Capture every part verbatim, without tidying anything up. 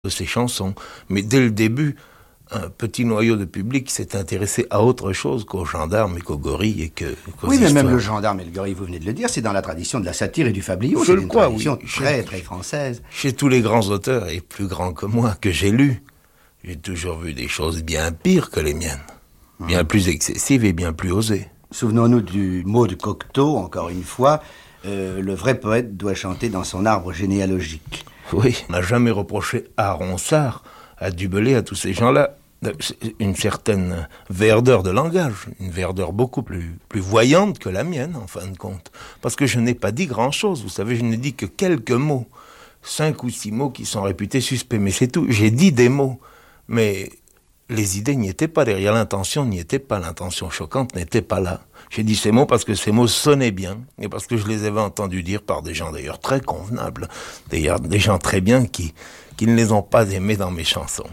de ses chansons. Mais dès le début, un petit noyau de public s'est intéressé à autre chose qu'aux gendarmes et qu'aux gorilles et que, qu'aux Oui, mais histoires. même le gendarme et le gorille, vous venez de le dire, c'est dans la tradition de la satire et du fabliau. Je C'est le une crois, tradition oui. très, Chez- très française. Chez tous les grands auteurs, et plus grands que moi, que j'ai lus, j'ai toujours vu des choses bien pires que les miennes. Bien plus excessives et bien plus osées. Souvenons-nous du mot de Cocteau, encore une fois. Euh, le vrai poète doit chanter dans son arbre généalogique. Oui, on n'a jamais reproché à Ronsard, à Dubellay, à tous ces gens-là, une certaine verdeur de langage, une verdeur beaucoup plus, plus voyante que la mienne, en fin de compte. Parce que je n'ai pas dit grand-chose, vous savez, je n'ai dit que quelques mots, cinq ou six mots qui sont réputés suspects, mais c'est tout. J'ai dit des mots, mais les idées n'y étaient pas derrière, l'intention n'y était pas, l'intention choquante n'était pas là. J'ai dit ces mots parce que ces mots sonnaient bien, et parce que je les avais entendus dire par des gens d'ailleurs très convenables, d'ailleurs des gens très bien qui, qui ne les ont pas aimés dans mes chansons.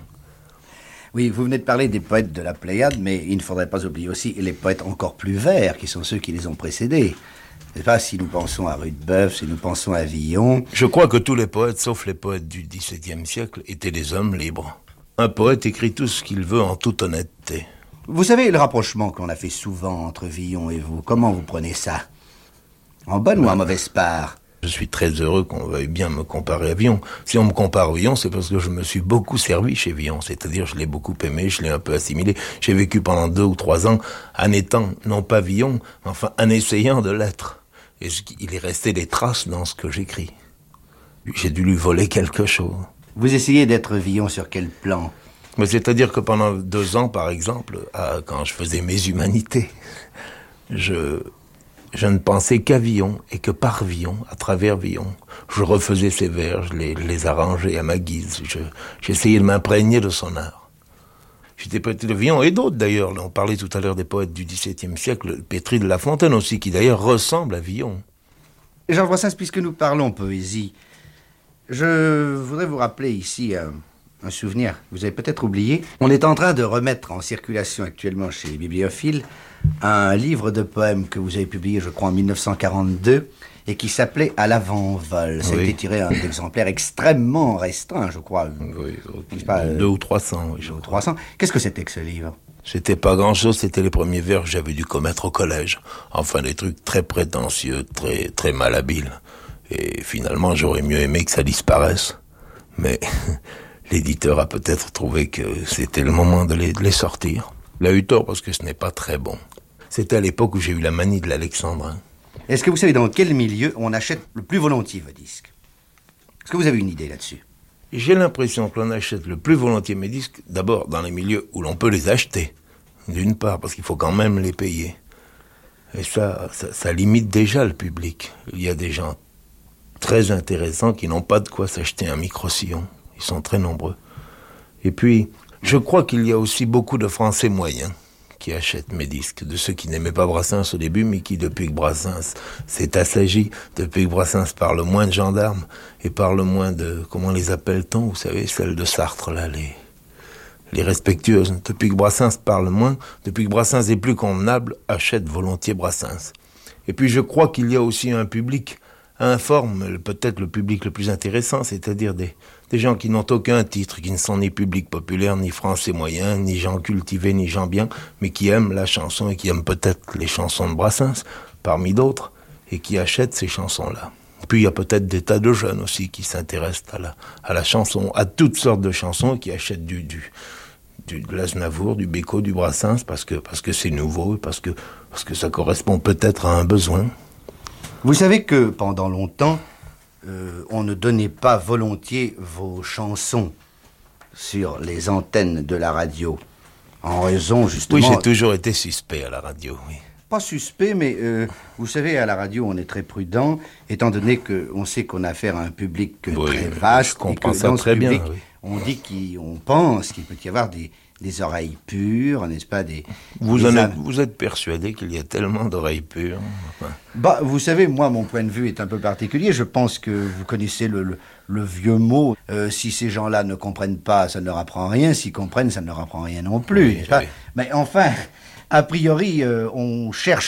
Oui, vous venez de parler des poètes de la Pléiade, mais il ne faudrait pas oublier aussi les poètes encore plus verts, qui sont ceux qui les ont précédés. Je ne sais pas si nous pensons à Rudebeuf, si nous pensons à Villon. Je crois que tous les poètes, sauf les poètes du dix-septième siècle, étaient des hommes libres. Un poète écrit tout ce qu'il veut en toute honnêteté. Vous savez le rapprochement qu'on a fait souvent entre Villon et vous, comment vous prenez ça? En bonne ou en mauvaise part? Je suis très heureux qu'on veuille bien me comparer à Villon. Si on me compare à Villon, c'est parce que je me suis beaucoup servi chez Villon. C'est-à-dire, je l'ai beaucoup aimé, je l'ai un peu assimilé. J'ai vécu pendant deux ou trois ans en étant, non pas Villon, mais enfin en essayant de l'être. Et il est resté des traces dans ce que j'écris. J'ai dû lui voler quelque chose. Vous essayez d'être Villon sur quel plan? Mais c'est-à-dire que pendant deux ans, par exemple, à, quand je faisais mes humanités, je... Je ne pensais qu'à Villon, et que par Villon, à travers Villon. Je refaisais ses vers, je les, les arrangeais à ma guise. Je, j'essayais de m'imprégner de son art. J'étais poète de Villon, et d'autres d'ailleurs. On parlait tout à l'heure des poètes du dix-septième siècle, Pétri de La Fontaine aussi, qui d'ailleurs ressemble à Villon. Georges Brassens, puisque nous parlons poésie, je voudrais vous rappeler ici un, un souvenir que vous avez peut-être oublié. On est en train de remettre en circulation actuellement chez les bibliophiles un livre de poèmes que vous avez publié, je crois, en mille neuf cent quarante-deux, et qui s'appelait « À l'avant-vol ». Ça a Oui. été tiré un exemplaire extrêmement restreint, je crois. Oui, N'est-ce pas, deux ou trois cents, oui, je deux ou crois. trois cents. Qu'est-ce que c'était que ce livre? C'était pas grand-chose, c'était les premiers vers que j'avais dû commettre au collège. Enfin, des trucs très prétentieux, très, très malhabiles. Et finalement, j'aurais mieux aimé que ça disparaisse. Mais l'éditeur a peut-être trouvé que c'était le moment de les, de les sortir. Il a eu tort parce que ce n'est pas très bon. C'était à l'époque où j'ai eu la manie de l'alexandrin. Est-ce que vous savez dans quel milieu on achète le plus volontiers vos disques? Est-ce que vous avez une idée là-dessus? J'ai l'impression que l'on achète le plus volontiers mes disques, d'abord dans les milieux où l'on peut les acheter, d'une part, parce qu'il faut quand même les payer. Et ça, ça, ça limite déjà le public. Il y a des gens très intéressants qui n'ont pas de quoi s'acheter un micro-sillon. Ils sont très nombreux. Et puis, je crois qu'il y a aussi beaucoup de Français moyens qui achètent mes disques, de ceux qui n'aimaient pas Brassens au début, mais qui, depuis que Brassens s'est assagi, depuis que Brassens parle moins de gendarmes et parle moins de, comment les appelle-t-on, vous savez, celles de Sartre, là, les, les respectueuses. Depuis que Brassens parle moins, depuis que Brassens est plus convenable, achètent volontiers Brassens. Et puis je crois qu'il y a aussi un public informe, peut-être le public le plus intéressant, c'est-à-dire des, des gens qui n'ont aucun titre, qui ne sont ni public populaire, ni français moyen, ni gens cultivés, ni gens bien, mais qui aiment la chanson et qui aiment peut-être les chansons de Brassens, parmi d'autres, et qui achètent ces chansons-là. Puis il y a peut-être des tas de jeunes aussi qui s'intéressent à la, à la chanson, à toutes sortes de chansons, et qui achètent du, du, du, de l'Aznavour, du Bécaud, du Brassens, parce que, parce que c'est nouveau, et parce que, parce que ça correspond peut-être à un besoin. Vous savez que pendant longtemps, euh, on ne donnait pas volontiers vos chansons sur les antennes de la radio, en raison justement... Oui, j'ai toujours été suspect à la radio, oui. Pas suspect, mais euh, vous savez, à la radio, on est très prudent, étant donné qu'on sait qu'on a affaire à un public Oui, très vaste, je comprends et que ça dans très ce bien, public, oui. on dit qu'on pense qu'il peut y avoir des, des oreilles pures, n'est-ce pas, des... Vous, des en êtes, âmes. vous êtes persuadé qu'il y a tellement d'oreilles pures, enfin. Bah, vous savez, moi, mon point de vue est un peu particulier. Je pense que vous connaissez le, le, le vieux mot. Euh, si ces gens-là ne comprennent pas, ça ne leur apprend rien. S'ils comprennent, ça ne leur apprend rien non plus. Oui, n'est-ce pas? oui. Mais enfin, a priori, euh, on cherche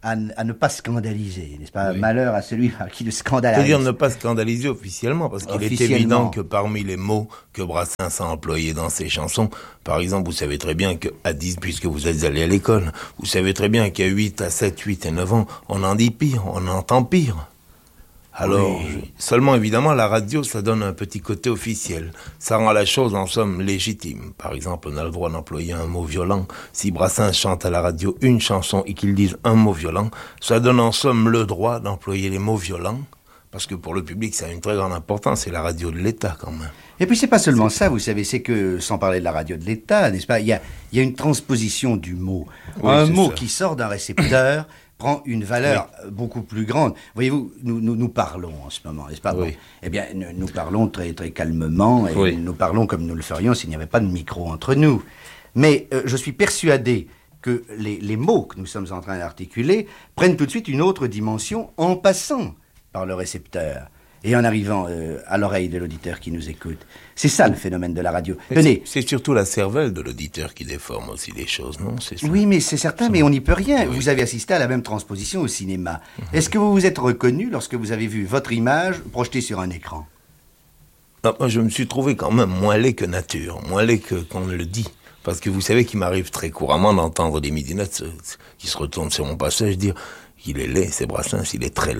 à, à ne pas scandaliser, n'est-ce pas? Oui. Malheur à celui par qui le scandale arrive. C'est-à-dire ne pas scandaliser officiellement, parce qu'il est évident que parmi les mots que Brassens a employés dans ses chansons, par exemple, vous savez très bien qu'à dix, puisque vous êtes allé à l'école, vous savez très bien qu'à huit, à sept, huit et neuf ans, on en dit pire, on entend pire. Alors, oui. Seulement évidemment, la radio, ça donne un petit côté officiel. Ça rend la chose, en somme, légitime. Par exemple, on a le droit d'employer un mot violent. Si Brassens chante à la radio une chanson et qu'il dise un mot violent, ça donne en somme le droit d'employer les mots violents. Parce que pour le public, ça a une très grande importance. C'est la radio de l'État, quand même. Et puis, c'est pas seulement ça, vous savez, c'est que, sans parler de la radio de l'État, n'est-ce pas, il y a, il y a une transposition du mot. Oui, un mot ça. Qui sort d'un récepteur prend une valeur oui. beaucoup plus grande. Voyez-vous, nous, nous, nous parlons en ce moment, n'est-ce pas? Oui. Bon, eh bien, nous, nous parlons très, très calmement, et oui. nous parlons comme nous le ferions s'il n'y avait pas de micro entre nous. Mais euh, je suis persuadé que les, les mots que nous sommes en train d'articuler prennent tout de suite une autre dimension en passant par le récepteur et en arrivant euh, à l'oreille de l'auditeur qui nous écoute. C'est ça le phénomène de la radio. Tenez. C'est, c'est surtout la cervelle de l'auditeur qui déforme aussi les choses, non? C'est ça. Oui, mais c'est certain, mais on n'y peut rien. Oui. Vous avez assisté à la même transposition au cinéma. Mmh. Est-ce que vous vous êtes reconnu lorsque vous avez vu votre image projetée sur un écran? Non, moi, je me suis trouvé quand même moins laid que nature, moins laid que qu'on le dit. Parce que vous savez qu'il m'arrive très couramment d'entendre des midinettes qui se retournent sur mon passage dire « il est laid, c'est Brassens, il est très laid ».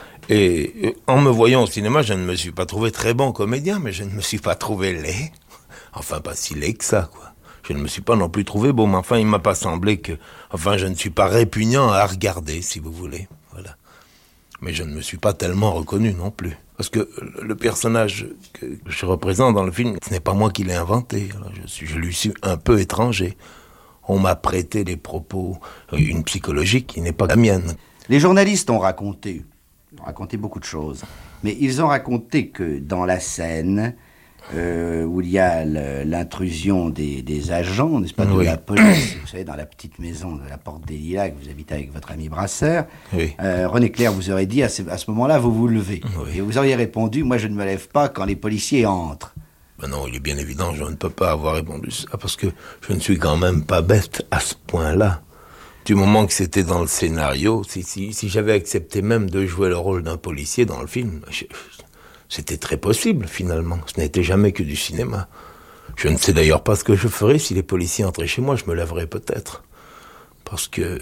Et en me voyant au cinéma, je ne me suis pas trouvé très bon comédien, mais je ne me suis pas trouvé laid. Enfin, pas si laid que ça, quoi. Je ne me suis pas non plus trouvé beau, mais enfin, il m'a pas semblé que... Enfin, je ne suis pas répugnant à regarder, si vous voulez. Voilà. Mais je ne me suis pas tellement reconnu non plus. Parce que le personnage que je représente dans le film, ce n'est pas moi qui l'ai inventé. Alors, je, suis, je lui suis un peu étranger. On m'a prêté des propos, une psychologie qui n'est pas la mienne. Les journalistes ont raconté... Ils ont raconté beaucoup de choses. Mais ils ont raconté que dans la scène euh, où il y a le, l'intrusion des, des agents, n'est-ce pas, de oui. la police, vous savez, dans la petite maison de la Porte des Lilas que vous habitez avec votre ami Brasseur, oui. euh, René Clair vous aurait dit à ce, à ce moment-là, vous vous levez. Oui. Et vous auriez répondu, moi je ne me lève pas quand les policiers entrent. Ben non, il est bien évident, je ne peux pas avoir répondu ça, parce que je ne suis quand même pas bête à ce point-là. Du moment que c'était dans le scénario, si, si, si j'avais accepté même de jouer le rôle d'un policier dans le film, je, c'était très possible finalement. Ce n'était jamais que du cinéma. Je ne sais d'ailleurs pas ce que je ferais si les policiers entraient chez moi, je me lèverais peut-être. Parce que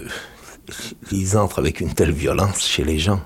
ils entrent avec une telle violence chez les gens.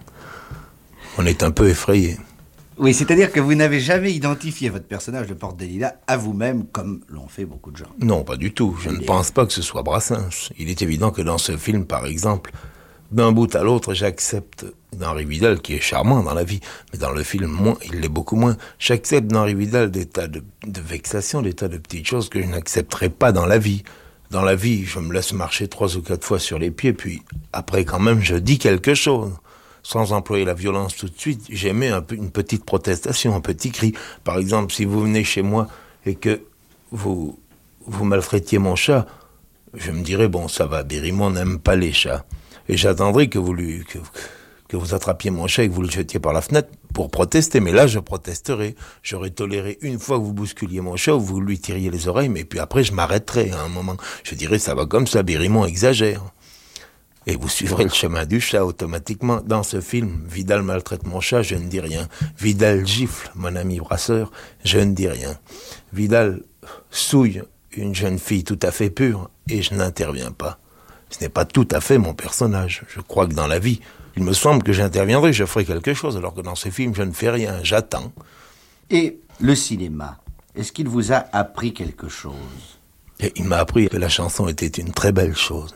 On est un peu effrayé. Oui, c'est-à-dire que vous n'avez jamais identifié votre personnage de Porte des Lilas à vous-même, comme l'ont fait beaucoup de gens. Non, pas du tout. Je Il ne est... pense pas que ce soit Brassens. Il est évident que dans ce film, par exemple, d'un bout à l'autre, j'accepte d'Henri Vidal, qui est charmant dans la vie, mais dans le film, moins, il l'est beaucoup moins. J'accepte d'Henri Vidal des tas de, de vexations, des tas de petites choses que je n'accepterai pas dans la vie. Dans la vie, je me laisse marcher trois ou quatre fois sur les pieds, puis après, quand même, je dis quelque chose. Sans employer la violence tout de suite, j'émets un peu, une petite protestation, un petit cri. Par exemple, si vous venez chez moi et que vous, vous maltraitiez mon chat, je me dirais, bon, ça va, Bérimont n'aime pas les chats. Et j'attendrai que vous, lui, que, que vous attrapiez mon chat et que vous le jetiez par la fenêtre pour protester. Mais là, je protesterai. J'aurais toléré une fois que vous bousculiez mon chat ou vous lui tiriez les oreilles, mais puis après, je m'arrêterai à un moment. Je dirais, ça va comme ça, Bérimont exagère. Et vous suivrez le chemin du chat automatiquement. Dans ce film, Vidal maltraite mon chat, je ne dis rien. Vidal gifle mon ami Brasseur, je ne dis rien. Vidal souille une jeune fille tout à fait pure et je n'interviens pas. Ce n'est pas tout à fait mon personnage. Je crois que dans la vie, il me semble que j'interviendrai, je ferai quelque chose, alors que dans ce film, je ne fais rien, j'attends. Et le cinéma, est-ce qu'il vous a appris quelque chose? Et il m'a appris que la chanson était une très belle chose.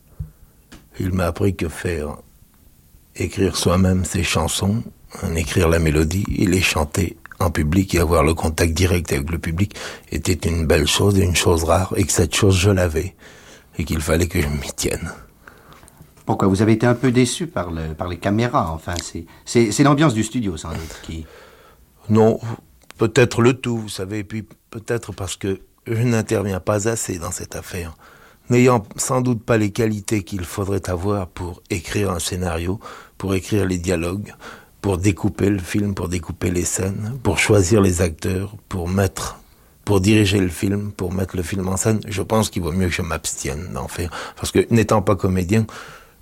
Il m'a appris que faire écrire soi-même ses chansons, en écrire la mélodie et les chanter en public et avoir le contact direct avec le public était une belle chose et une chose rare, et que cette chose je l'avais et qu'il fallait que je m'y tienne. Pourquoi? Vous avez été un peu déçu par, le, par les caméras, enfin, c'est, c'est, c'est l'ambiance du studio sans doute qui... Non, peut-être le tout, vous savez, et puis peut-être parce que je n'interviens pas assez dans cette affaire. N'ayant sans doute pas les qualités qu'il faudrait avoir pour écrire un scénario, pour écrire les dialogues, pour découper le film, pour découper les scènes, pour choisir les acteurs, pour mettre, pour diriger le film, pour mettre le film en scène, je pense qu'il vaut mieux que je m'abstienne d'en faire. Parce que n'étant pas comédien,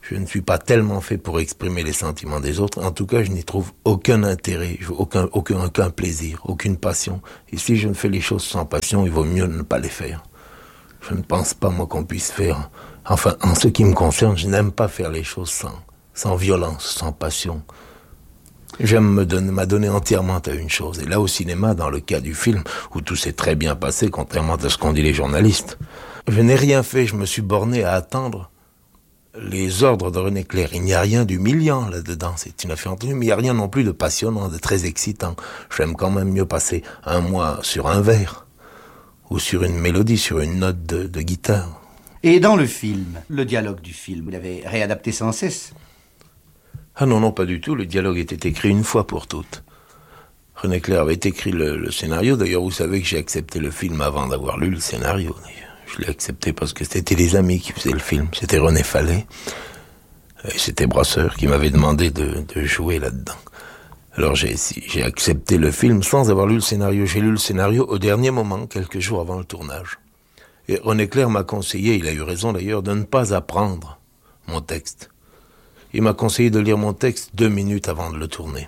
Je ne suis pas tellement fait pour exprimer les sentiments des autres. En tout cas, je n'y trouve aucun intérêt, aucun, aucun, aucun plaisir, aucune passion. Et si je ne fais les choses sans passion, il vaut mieux ne pas les faire. Je ne pense pas, moi, qu'on puisse faire... Enfin, en ce qui me concerne, je n'aime pas faire les choses sans, sans violence, sans passion. J'aime me donner, m'adonner entièrement à une chose. Et là, au cinéma, dans le cas du film, où tout s'est très bien passé, contrairement à ce qu'ont dit les journalistes, je n'ai rien fait, je me suis borné à attendre les ordres de René Clair. Il n'y a rien d'humiliant là-dedans, c'est une affaire entendue, mais il n'y a rien non plus de passionnant, de très excitant. J'aime quand même mieux passer un mois sur un vers, ou sur une mélodie, sur une note de, de guitare. Et dans le film, le dialogue du film, vous l'avez réadapté sans cesse? Ah non, non, pas du tout, le dialogue était écrit une fois pour toutes. René Clair avait écrit le, le scénario, d'ailleurs vous savez que j'ai accepté le film avant d'avoir lu le scénario, d'ailleurs. Je l'ai accepté parce que c'était les amis qui faisaient le film. C'était René Fallet et c'était Brasseur qui m'avait demandé de, de jouer là-dedans. Alors j'ai, j'ai accepté le film sans avoir lu le scénario. J'ai lu le scénario au dernier moment, quelques jours avant le tournage. Et René Clair m'a conseillé, il a eu raison d'ailleurs, de ne pas apprendre mon texte. Il m'a conseillé de lire mon texte deux minutes avant de le tourner.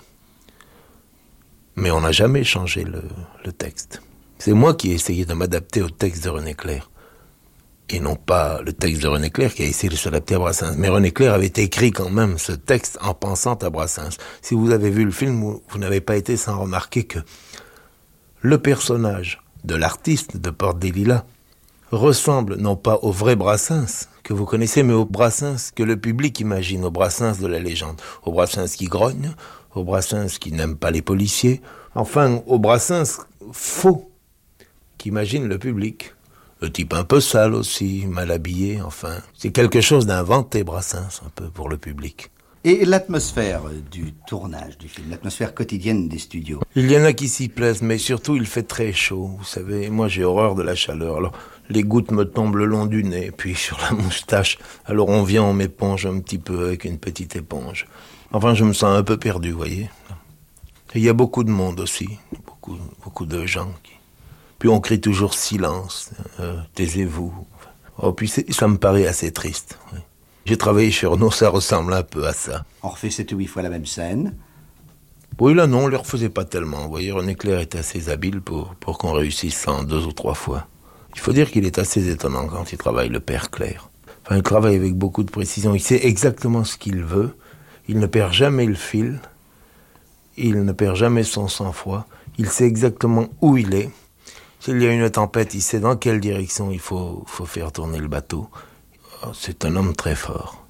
Mais on n'a jamais changé le, le texte. C'est moi qui ai essayé de m'adapter au texte de René Clair. Et non pas le texte de René Clair qui a essayé de s'adapter à Brassens. Mais René Clair avait écrit quand même ce texte en pensant à Brassens. Si vous avez vu le film, vous, vous n'avez pas été sans remarquer que le personnage de l'artiste de Porte des Lilas ressemble non pas au vrai Brassens que vous connaissez, mais au Brassens que le public imagine, au Brassens de la légende. Au Brassens qui grogne, au Brassens qui n'aime pas les policiers, enfin au Brassens faux qu'imagine le public. Le type un peu sale aussi, mal habillé, enfin. C'est quelque chose d'inventé, Brassens, un peu, pour le public. Et l'atmosphère du tournage du film, l'atmosphère quotidienne des studios? Il y en a qui s'y plaisent, mais surtout il fait très chaud, vous savez. Moi j'ai horreur de la chaleur, alors les gouttes me tombent le long du nez, puis sur la moustache. Alors on vient, on m'éponge un petit peu avec une petite éponge. Enfin, je me sens un peu perdu, vous voyez. Et il y a beaucoup de monde aussi, beaucoup, beaucoup de gens qui... Puis on crie toujours silence, euh, taisez-vous. Oh, puis ça me paraît assez triste. Oui. J'ai travaillé chez Renault, ça ressemble un peu à ça. On refait sept ou huit fois la même scène? Oui, là non, on ne les refaisait pas tellement. Vous voyez, René Clair est assez habile pour, pour qu'on réussisse ça en deux ou trois fois. Il faut dire qu'il est assez étonnant quand il travaille, le père Clair. Enfin, il travaille avec beaucoup de précision. Il sait exactement ce qu'il veut. Il ne perd jamais le fil. Il ne perd jamais son sang-froid. Il sait exactement où il est. S'il y a une tempête, il sait dans quelle direction il faut, faut faire tourner le bateau. C'est un homme très fort.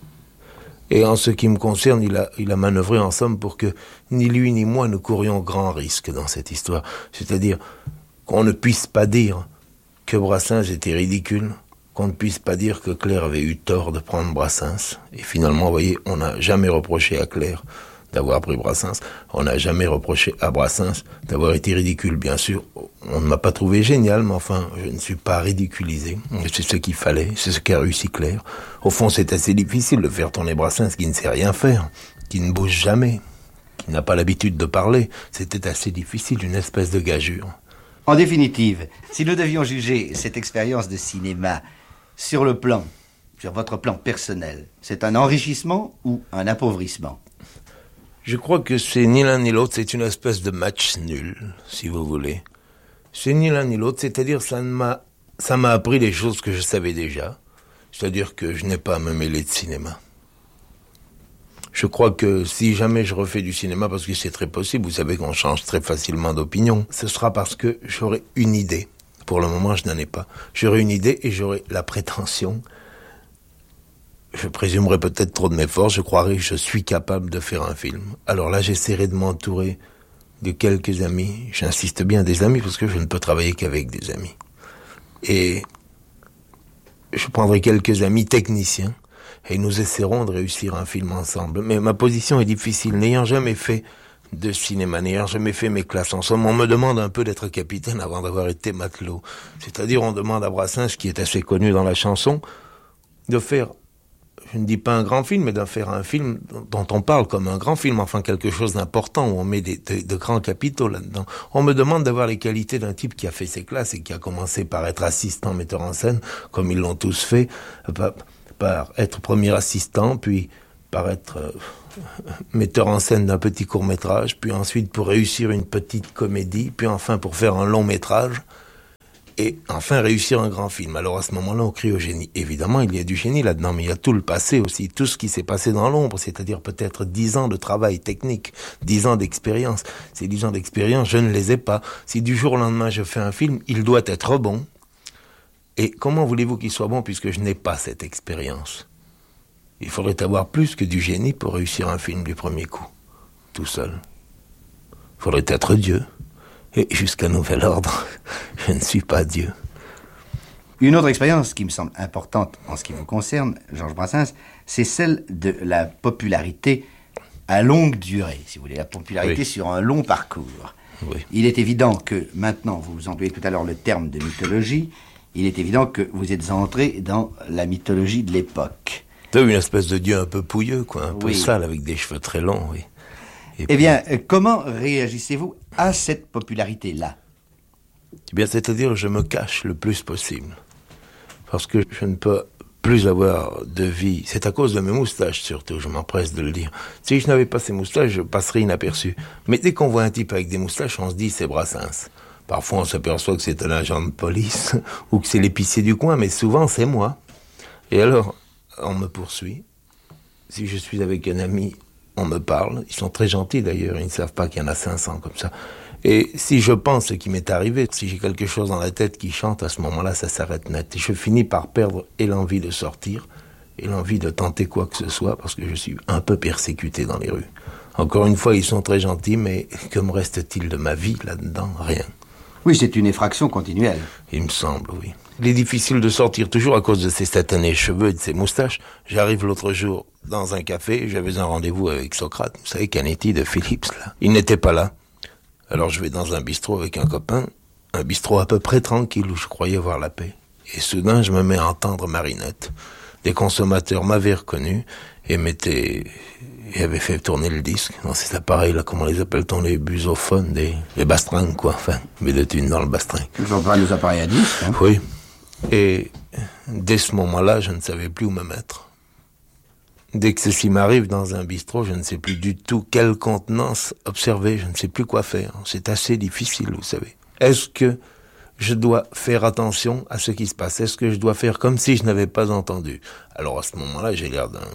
Et en ce qui me concerne, il a, il a manœuvré en somme pour que ni lui ni moi ne courions grand risque dans cette histoire. C'est-à-dire qu'on ne puisse pas dire que Brassens était ridicule, qu'on ne puisse pas dire que Clair avait eu tort de prendre Brassens. Et finalement, vous voyez, on n'a jamais reproché à Clair d'avoir pris Brassens. On n'a jamais reproché à Brassens d'avoir été ridicule, bien sûr. On ne m'a pas trouvé génial, mais enfin, je ne suis pas ridiculisé. C'est ce qu'il fallait, c'est ce qu'a réussi Clair. Au fond, c'est assez difficile de faire tourner Brassens qui ne sait rien faire, qui ne bouge jamais, qui n'a pas l'habitude de parler. C'était assez difficile, une espèce de gageure. En définitive, si nous devions juger cette expérience de cinéma sur le plan, sur votre plan personnel, c'est un enrichissement ou un appauvrissement? Je crois que c'est ni l'un ni l'autre, c'est une espèce de match nul, si vous voulez. C'est ni l'un ni l'autre, c'est-à-dire ça m'a, ça m'a appris des choses que je savais déjà, c'est-à-dire que je n'ai pas à me mêler de cinéma. Je crois que si jamais je refais du cinéma, parce que c'est très possible, vous savez qu'on change très facilement d'opinion, ce sera parce que j'aurai une idée. Pour le moment, je n'en ai pas. J'aurai une idée et j'aurai la prétention. Je présumerai peut-être trop de mes forces, je croirais que je suis capable de faire un film. Alors là, j'essaierai de m'entourer de quelques amis. J'insiste bien des amis, parce que je ne peux travailler qu'avec des amis. Et je prendrai quelques amis techniciens, et nous essaierons de réussir un film ensemble. Mais ma position est difficile, n'ayant jamais fait de cinéma, n'ayant jamais fait mes classes. En somme, on me demande un peu d'être capitaine avant d'avoir été matelot. C'est-à-dire, on demande à Brassens, qui est assez connu dans la chanson, de faire... Je ne dis pas un grand film, mais d'en faire un film dont on parle comme un grand film, enfin quelque chose d'important, où on met des, de, de grands capitaux là-dedans. On me demande d'avoir les qualités d'un type qui a fait ses classes et qui a commencé par être assistant metteur en scène, comme ils l'ont tous fait, par être premier assistant, puis par être euh, metteur en scène d'un petit court-métrage, puis ensuite pour réussir une petite comédie, puis enfin pour faire un long-métrage, et enfin réussir un grand film. Alors à ce moment-là, on crie au génie. Évidemment, il y a du génie là-dedans, mais il y a tout le passé aussi, tout ce qui s'est passé dans l'ombre, c'est-à-dire peut-être dix ans de travail technique, dix ans d'expérience. Ces dix ans d'expérience, je ne les ai pas. Si du jour au lendemain je fais un film, il doit être bon. Et comment voulez-vous qu'il soit bon puisque je n'ai pas cette expérience ? Il faudrait avoir plus que du génie pour réussir un film du premier coup, tout seul. Il faudrait être Dieu. Et jusqu'à nouvel ordre, je ne suis pas Dieu. Une autre expérience qui me semble importante en ce qui vous concerne, Georges Brassens, c'est celle de la popularité à longue durée, si vous voulez, la popularité oui. sur un long parcours. Oui. Il est évident que maintenant, vous employez tout à l'heure le terme de mythologie, il est évident que vous êtes entré dans la mythologie de l'époque. C'est une espèce de dieu un peu pouilleux, quoi, un peu oui. sale, avec des cheveux très longs, oui. Et eh puis... bien, comment réagissez-vous à cette popularité-là ? Eh bien, c'est-à-dire, je me cache le plus possible. Parce que je ne peux plus avoir de vie. C'est à cause de mes moustaches, surtout, je m'empresse de le dire. Si je n'avais pas ces moustaches, je passerais inaperçu. Mais dès qu'on voit un type avec des moustaches, on se dit, c'est Brassens. Parfois, on s'aperçoit que c'est un agent de police, ou que c'est l'épicier du coin, mais souvent, c'est moi. Et alors, on me poursuit. Si je suis avec un ami, on me parle. Ils sont très gentils, d'ailleurs. Ils ne savent pas qu'il y en a cinq cents comme ça. Et si je pense ce qui m'est arrivé, si j'ai quelque chose dans la tête qui chante, à ce moment-là, ça s'arrête net. Et je finis par perdre et l'envie de sortir, et l'envie de tenter quoi que ce soit, parce que je suis un peu persécuté dans les rues. Encore une fois, ils sont très gentils, mais que me reste-t-il de ma vie là-dedans ? Rien. Oui, c'est une effraction continuelle. Il me semble, oui. Il est difficile de sortir toujours à cause de ces satanés cheveux et de ces moustaches. J'arrive l'autre jour dans un café, j'avais un rendez-vous avec Socrate, vous savez, Canetti de Phillips, là. Il n'était pas là. Alors je vais dans un bistrot avec un copain, un bistrot à peu près tranquille où je croyais voir la paix. Et soudain, je me mets à entendre Marinette. Des consommateurs m'avaient reconnu et m'étaient... et avaient fait tourner le disque dans ces appareils-là, comment les appelle-t-on, les busophones, des... les bastringues, quoi, enfin, mais de thunes dans le bastringue. Ils ont pas les appareils à disque, hein ? Oui. Et dès ce moment-là, je ne savais plus où me mettre. Dès que ceci m'arrive dans un bistrot, je ne sais plus du tout quelle contenance observer, je ne sais plus quoi faire. C'est assez difficile, vous savez. Est-ce que je dois faire attention à ce qui se passe ? Est-ce que je dois faire comme si je n'avais pas entendu ? Alors à ce moment-là, j'ai l'air d'un,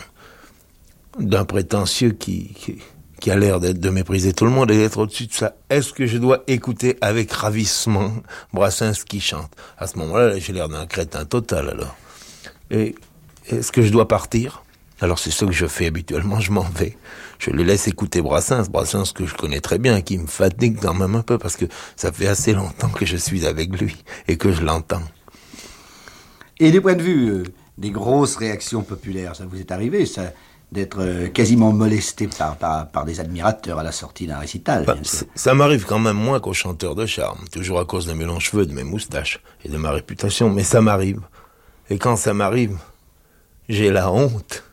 d'un prétentieux qui, qui, qui a l'air d'être, de mépriser tout le monde et d'être au-dessus de ça. Est-ce que je dois écouter avec ravissement Brassens qui chante ? À ce moment-là, j'ai l'air d'un crétin total, alors. Et est-ce que je dois partir ? Alors c'est ce que je fais habituellement, je m'en vais. Je le laisse écouter Brassens, Brassens que je connais très bien, qui me fatigue quand même un peu, parce que ça fait assez longtemps que je suis avec lui et que je l'entends. Et du point de vue euh, des grosses réactions populaires, ça vous est arrivé, ça, d'être euh, quasiment molesté par, par, par des admirateurs à la sortie d'un récital? Bah, ça m'arrive quand même moins qu'au chanteur de charme, toujours à cause de mes longs cheveux, de mes moustaches et de ma réputation, mais ça m'arrive. Et quand ça m'arrive, j'ai la honte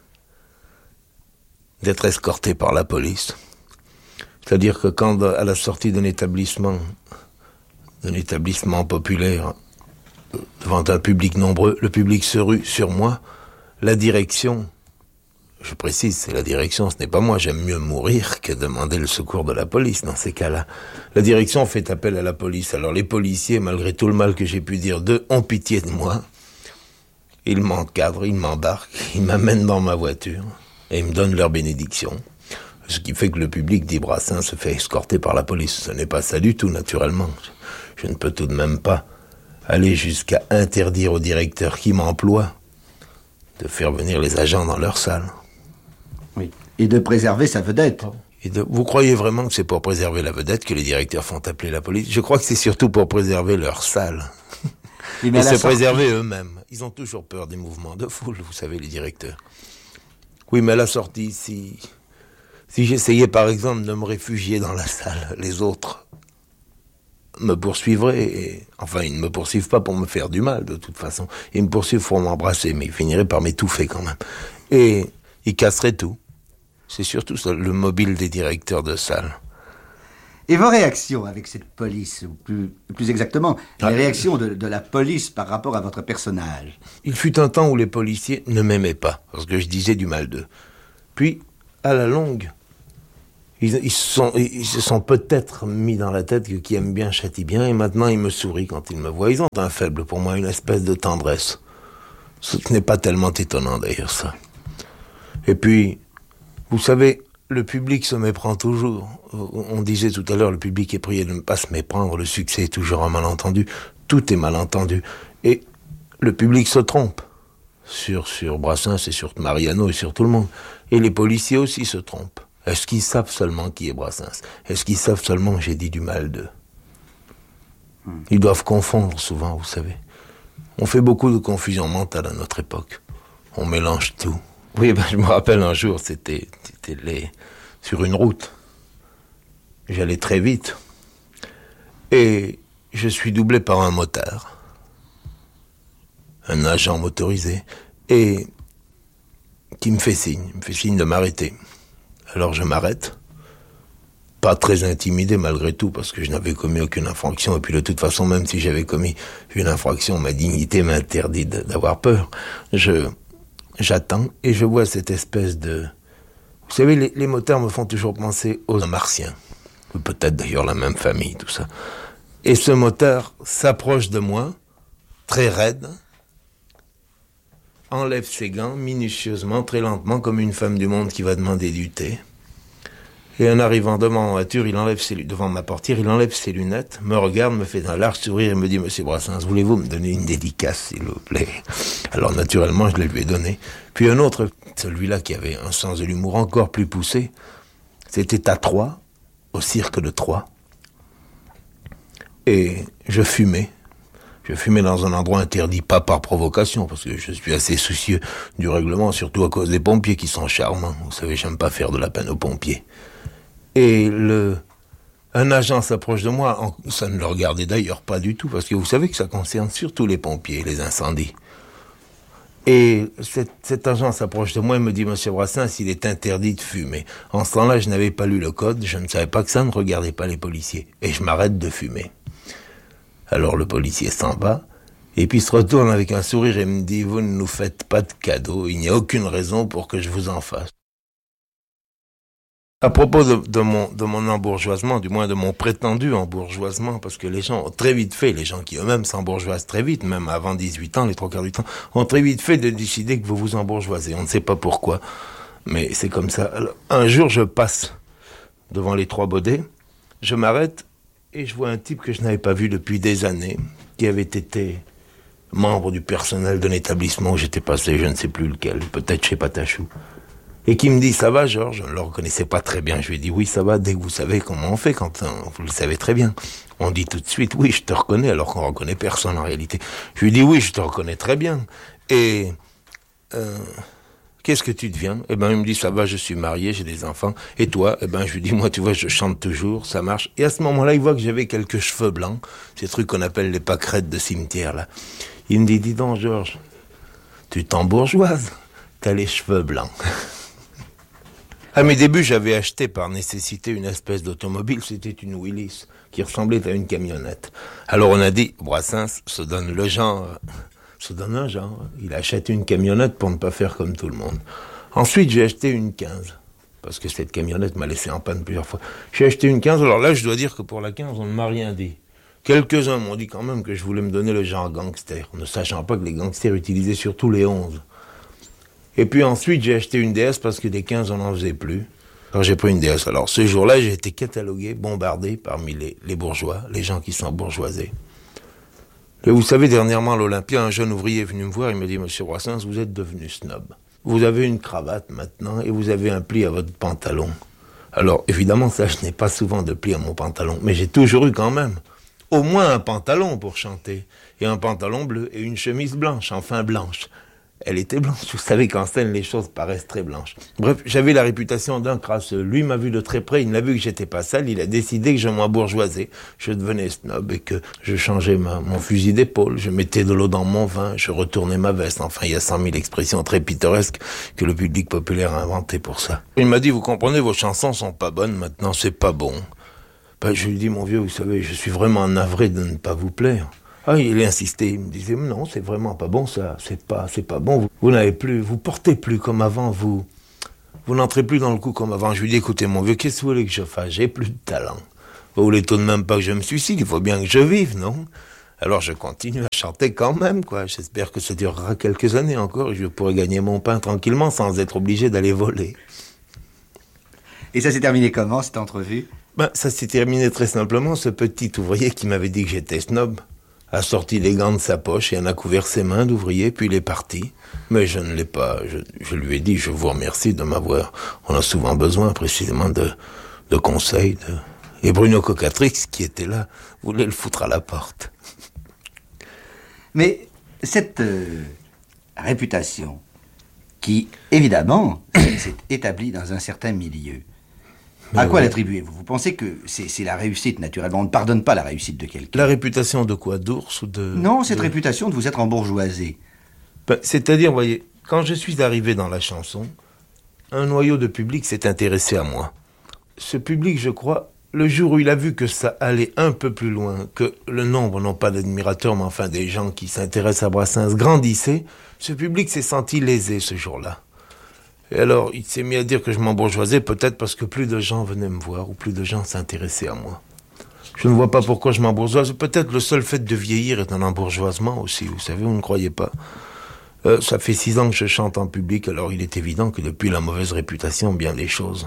d'être escorté par la police. C'est-à-dire que quand, à la sortie d'un établissement, d'un établissement populaire, devant un public nombreux, le public se rue sur moi, la direction, je précise, c'est la direction, ce n'est pas moi, j'aime mieux mourir que demander le secours de la police dans ces cas-là. La direction fait appel à la police, alors les policiers, malgré tout le mal que j'ai pu dire d'eux, ont pitié de moi. Ils m'encadrent, ils m'embarquent, ils m'amènent dans ma voiture. Et ils me donnent leur bénédiction. Ce qui fait que le public dit Brassens se fait escorter par la police. Ce n'est pas ça du tout, naturellement. Je ne peux tout de même pas aller jusqu'à interdire au directeur qui m'emploie de faire venir les agents dans leur salle. Oui. Et de préserver sa vedette. Et de... Vous croyez vraiment que c'est pour préserver la vedette que les directeurs font appeler la police ? Je crois que c'est surtout pour préserver leur salle. Et, et se sortie... préserver eux-mêmes. Ils ont toujours peur des mouvements de foule, vous savez, les directeurs. Oui, mais à la sortie, si, si j'essayais par exemple de me réfugier dans la salle, les autres me poursuivraient. Et, enfin, ils ne me poursuivent pas pour me faire du mal, de toute façon. Ils me poursuivent pour m'embrasser, mais ils finiraient par m'étouffer quand même. Et ils casseraient tout. C'est surtout ça, le mobile des directeurs de salle. Et vos réactions avec cette police, ou plus, plus exactement, ah, les réactions de, de la police par rapport à votre personnage? Il fut un temps où les policiers ne m'aimaient pas, parce que je disais du mal d'eux. Puis, à la longue, ils, ils, sont, ils se sont peut-être mis dans la tête que qui aime bien châtie bien, et maintenant ils me sourient quand ils me voient. Ils ont un faible pour moi, une espèce de tendresse. Ce n'est pas tellement étonnant d'ailleurs, ça. Et puis, vous savez, le public se méprend toujours. On disait tout à l'heure, le public est prié de ne pas se méprendre, le succès est toujours un malentendu. Tout est malentendu. Et le public se trompe sur, sur Brassens et sur Mariano et sur tout le monde. Et les policiers aussi se trompent. Est-ce qu'ils savent seulement qui est Brassens? Est-ce qu'ils savent seulement que j'ai dit du mal d'eux? Ils doivent confondre souvent, vous savez. On fait beaucoup de confusion mentale à notre époque. On mélange tout. Oui, ben, je me rappelle un jour, c'était, c'était les... sur une route. J'allais très vite. Et je suis doublé par un motard. Un agent motorisé. Et qui me fait signe. Il me fait signe de m'arrêter. Alors je m'arrête. Pas très intimidé malgré tout, parce que je n'avais commis aucune infraction. Et puis de toute façon, même si j'avais commis une infraction, ma dignité m'interdit d'avoir peur. Je... J'attends et je vois cette espèce de... Vous savez, les, les motards me font toujours penser aux martiens. Peut-être d'ailleurs la même famille, tout ça. Et ce motard s'approche de moi, très raide, enlève ses gants minutieusement, très lentement, comme une femme du monde qui va demander du thé. Et en arrivant devant ma voiture, il enlève ses, devant ma portière, il enlève ses lunettes, me regarde, me fait un large sourire et me dit « Monsieur Brassens, voulez-vous me donner une dédicace, s'il vous plaît ?» Alors naturellement, je la lui ai donné. Puis un autre, celui-là qui avait un sens de l'humour encore plus poussé, c'était à Troyes, au cirque de Troyes. Et je fumais. Je fumais dans un endroit interdit, pas par provocation, parce que je suis assez soucieux du règlement, surtout à cause des pompiers qui sont charmants. Vous savez, j'aime pas faire de la peine aux pompiers. Et le, un agent s'approche de moi, en, ça ne le regardait d'ailleurs pas du tout, parce que vous savez que ça concerne surtout les pompiers, les incendies. Et cet, cet agent s'approche de moi et me dit « Monsieur Brassens, il est interdit de fumer. » En ce temps-là, je n'avais pas lu le code, je ne savais pas que ça ne regardait pas les policiers. Et je m'arrête de fumer. Alors le policier s'en va, et puis se retourne avec un sourire et me dit « Vous ne nous faites pas de cadeaux, il n'y a aucune raison pour que je vous en fasse. » À propos de, de, mon, de mon embourgeoisement, du moins de mon prétendu embourgeoisement, parce que les gens ont très vite fait, les gens qui eux-mêmes s'embourgeoisent très vite, même avant dix-huit ans, les trois quarts du temps, ont très vite fait de décider que vous vous embourgeoisez. On ne sait pas pourquoi, mais c'est comme ça. Alors, un jour, je passe devant les Trois Baudets, je m'arrête et je vois un type que je n'avais pas vu depuis des années, qui avait été membre du personnel d'un établissement où j'étais passé, je ne sais plus lequel, peut-être chez Patachou. Et qui me dit « Ça va, Georges ?» Je ne le reconnaissais pas très bien. Je lui ai dit « Oui, ça va, dès que vous savez comment on fait, quand on, vous le savez très bien. » On dit tout de suite « Oui, je te reconnais », alors qu'on ne reconnaît personne en réalité. Je lui ai dit « Oui, je te reconnais très bien. Et euh, qu'est-ce que tu deviens ?» Eh ben, il me dit « Ça va, je suis marié, j'ai des enfants. Et toi ?» Eh ben, je lui dis « Moi, tu vois, je chante toujours, ça marche. » Et à ce moment-là, il voit que j'avais quelques cheveux blancs, ces trucs qu'on appelle les pâquerettes de cimetière, là. Il me dit « Dis donc, Georges, tu t'embourgeoises, t'as les cheveux blancs. » À mes débuts, j'avais acheté par nécessité une espèce d'automobile, c'était une Willys, qui ressemblait à une camionnette. Alors on a dit, Brassens se donne le genre, se donne un genre, il achète une camionnette pour ne pas faire comme tout le monde. Ensuite, j'ai acheté une quinze, parce que cette camionnette m'a laissé en panne plusieurs fois. J'ai acheté une quinze, alors là, je dois dire que pour la quinze, on ne m'a rien dit. Quelques-uns m'ont dit quand même que je voulais me donner le genre gangster, ne sachant pas que les gangsters utilisaient surtout les onze. Et puis ensuite, j'ai acheté une D S parce que des quinze, on n'en faisait plus. Alors j'ai pris une D S. Alors ce jour-là, j'ai été catalogué, bombardé parmi les, les bourgeois, les gens qui sont bourgeoisés. Et vous savez, dernièrement à l'Olympia, un jeune ouvrier est venu me voir, il me dit « Monsieur Brassens, vous êtes devenu snob. Vous avez une cravate maintenant et vous avez un pli à votre pantalon. » Alors évidemment, ça, je n'ai pas souvent de pli à mon pantalon, mais j'ai toujours eu quand même au moins un pantalon pour chanter, et un pantalon bleu et une chemise blanche, enfin blanche. Elle était blanche. Vous savez qu'en scène, les choses paraissent très blanches. Bref, j'avais la réputation d'un crasseux. Lui m'a vu de très près, il n'a vu que j'étais pas sale, il a décidé que je m'embourgeoisais. Je devenais snob et que je changeais ma, mon fusil d'épaule, je mettais de l'eau dans mon vin, je retournais ma veste. Enfin, il y a cent mille expressions très pittoresques que le public populaire a inventées pour ça. Il m'a dit, vous comprenez, vos chansons sont pas bonnes, maintenant c'est pas bon. Ben, je lui dis, mon vieux, vous savez, je suis vraiment navré de ne pas vous plaire. Ah, il a insisté, il me disait, non, c'est vraiment pas bon ça, c'est pas, c'est pas bon. Vous, vous n'avez plus, vous portez plus comme avant, vous, vous n'entrez plus dans le coup comme avant. Je lui dis, écoutez, mon vieux, qu'est-ce que vous voulez que je fasse? J'ai plus de talent. Vous voulez tout de même pas que je me suicide, il faut bien que je vive, non? Alors je continue à chanter quand même, quoi. J'espère que ça durera quelques années encore et je pourrai gagner mon pain tranquillement sans être obligé d'aller voler. Et ça s'est terminé comment, cette entrevue? Ben, ça s'est terminé très simplement. Ce petit ouvrier qui m'avait dit que j'étais snob a sorti les gants de sa poche et en a couvert ses mains d'ouvrier, puis il est parti. Mais je ne l'ai pas. Je, je lui ai dit, je vous remercie de m'avoir. On a souvent besoin précisément de, de conseils. De... Et Bruno Cocatrix, qui était là, voulait le foutre à la porte. Mais cette euh, réputation, qui, évidemment, s'est établie dans un certain milieu, mais à quoi oui. l'attribuez-vous? Vous pensez que c'est, c'est la réussite, naturellement. On ne pardonne pas la réussite de quelqu'un. La réputation de quoi? D'ours ou de... Non, cette de... réputation de vous être embourgeoisé. Ben, c'est-à-dire, vous voyez, quand je suis arrivé dans la chanson, un noyau de public s'est intéressé à moi. Ce public, je crois, le jour où il a vu que ça allait un peu plus loin, que le nombre, non pas d'admirateurs, mais enfin des gens qui s'intéressent à Brassens grandissait, ce public s'est senti lésé ce jour-là. Et alors, il s'est mis à dire que je m'embourgeoisais, peut-être parce que plus de gens venaient me voir, ou plus de gens s'intéressaient à moi. Je ne vois pas pourquoi je m'embourgeoise. Peut-être le seul fait de vieillir est un embourgeoisement aussi, vous savez, vous ne croyez pas. Euh, ça fait six ans que je chante en public, alors il est évident que depuis la mauvaise réputation, bien des choses.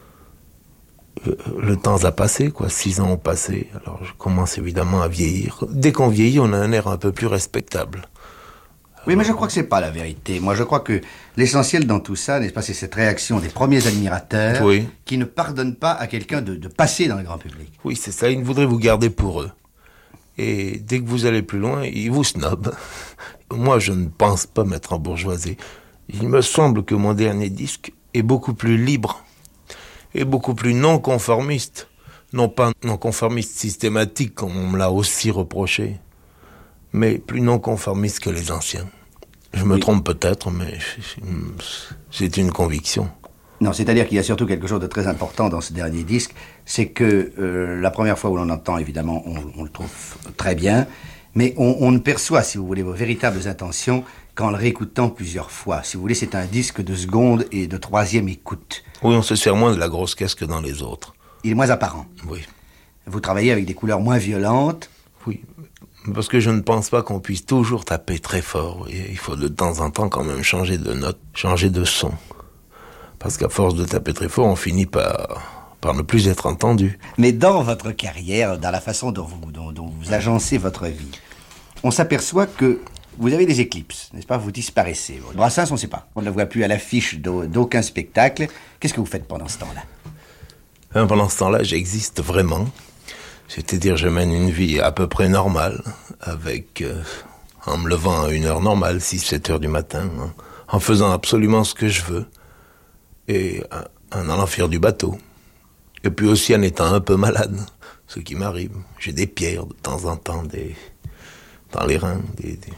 Euh, le temps a passé, quoi, six ans ont passé, alors je commence évidemment à vieillir. Dès qu'on vieillit, on a un air un peu plus respectable. Oui, mais je crois que c'est pas la vérité. Moi, je crois que l'essentiel dans tout ça, n'est-ce pas, c'est cette réaction des premiers admirateurs oui. qui ne pardonnent pas à quelqu'un de, de passer dans le grand public. Oui, c'est ça. Ils voudraient vous garder pour eux. Et dès que vous allez plus loin, ils vous snobent. Moi, je ne pense pas m'être embourgeoisé. Il me semble que mon dernier disque est beaucoup plus libre et beaucoup plus non-conformiste. Non pas non-conformiste systématique, comme on me l'a aussi reproché, mais plus non-conformiste que les anciens. Je me oui. trompe peut-être, mais c'est une conviction. Non, c'est-à-dire qu'il y a surtout quelque chose de très important dans ce dernier disque, c'est que euh, la première fois où l'on entend, évidemment, on, on le trouve très bien, mais on, on ne perçoit, si vous voulez, vos véritables intentions qu'en le réécoutant plusieurs fois. Si vous voulez, c'est un disque de seconde et de troisième écoute. Oui, on se sert moins de la grosse caisse que dans les autres. Il est moins apparent. Oui. Vous travaillez avec des couleurs moins violentes. Oui. Parce que je ne pense pas qu'on puisse toujours taper très fort. Il faut de temps en temps quand même changer de note, changer de son. Parce qu'à force de taper très fort, on finit par, par ne plus être entendu. Mais dans votre carrière, dans la façon dont vous, dont, dont vous agencez votre vie, on s'aperçoit que vous avez des éclipses, n'est-ce pas? Vous disparaissez. Brassens, on ne sait pas. On ne le voit plus à l'affiche d'aucun spectacle. Qu'est-ce que vous faites pendant ce temps-là? Pendant ce temps-là, j'existe vraiment. C'est-à-dire, je mène une vie à peu près normale, avec, euh, en me levant à une heure normale, six sept heures du matin, hein, en faisant absolument ce que je veux, et en allant faire du bateau. Et puis aussi en étant un peu malade, ce qui m'arrive. J'ai des pierres de temps en temps, des, dans les reins. Des, des...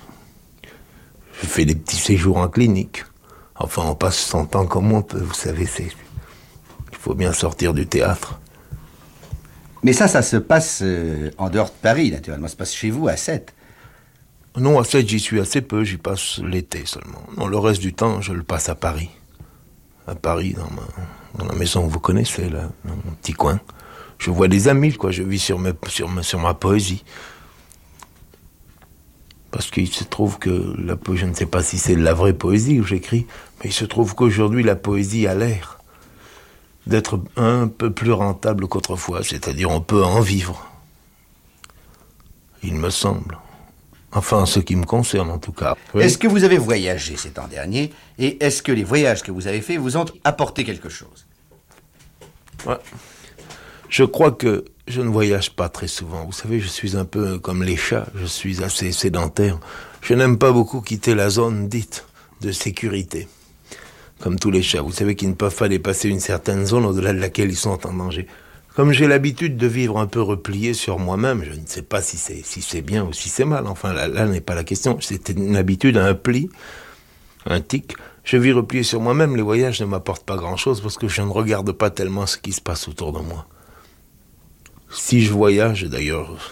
Je fais des petits séjours en clinique. Enfin, on passe son temps comme on peut, vous savez, c'est... il faut bien sortir du théâtre. Mais ça, ça se passe euh, en dehors de Paris, naturellement. Ça se passe chez vous, à Sète. Non, à Sète, j'y suis assez peu. J'y passe l'été seulement. Non, le reste du temps, je le passe à Paris. À Paris, dans, ma, dans la maison que vous connaissez, là, dans mon petit coin. Je vois des amis, quoi. Je vis sur, mes, sur, ma, sur ma poésie. Parce qu'il se trouve que, la, je ne sais pas si c'est de la vraie poésie que j'écris, mais il se trouve qu'aujourd'hui, la poésie a l'air d'être un peu plus rentable qu'autrefois, c'est-à-dire on peut en vivre. Il me semble. Enfin, en ce qui me concerne, en tout cas. Oui. Est-ce que vous avez voyagé ces temps derniers, et est-ce que les voyages que vous avez faits vous ont apporté quelque chose? Ouais. Je crois que je ne voyage pas très souvent. Vous savez, je suis un peu comme les chats, je suis assez sédentaire. Je n'aime pas beaucoup quitter la zone dite de sécurité. Comme tous les chats, vous savez qu'ils ne peuvent pas dépasser une certaine zone au-delà de laquelle ils sont en danger. Comme j'ai l'habitude de vivre un peu replié sur moi-même, je ne sais pas si c'est si c'est bien ou si c'est mal. Enfin, là, là n'est pas la question. C'est une habitude, un pli, un tic. Je vis replié sur moi-même. Les voyages ne m'apportent pas grand-chose parce que je ne regarde pas tellement ce qui se passe autour de moi. Si je voyage, d'ailleurs,